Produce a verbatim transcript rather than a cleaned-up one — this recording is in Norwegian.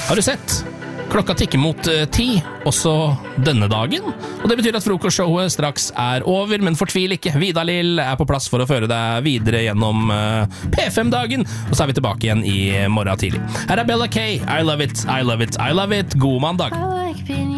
Har du sett? Klokka tikker mot uh, ti, også denne dagen. Og det betyr at frokostshowet straks er over, men fortvil ikke. Vidar Lill er på plass for å føre deg videre gjennom uh, P fem-dagen, og så er vi tilbake igjen i morgen tidlig. Her er Bella K. I love it, I love it, I love it. God mandag.